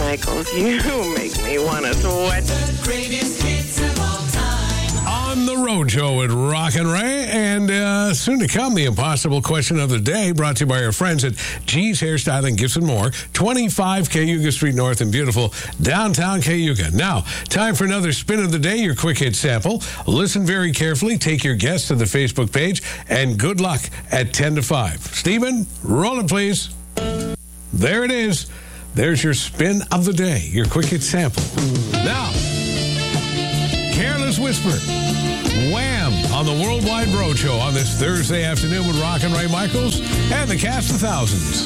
Michaels. You make me want to sweat. The greatest hits of all time. On the Road Show at Rock and Ray. And soon to come, the impossible question of the day, brought to you by our friends at G's Hairstyling, Gifts and More, 25 Cayuga Street North in beautiful downtown Cayuga. Now, time for another spin of the day, your quick hit sample. Listen very carefully, take your guess to the Facebook page, and good luck at 10 to 5. Stephen, roll it, please. There it is. There's your spin of the day, your quick hit sample. Now, Careless Whisper, Wham! On the Worldwide Road Show on this Thursday afternoon with Rock and Ray Michaels and the cast of Thousands.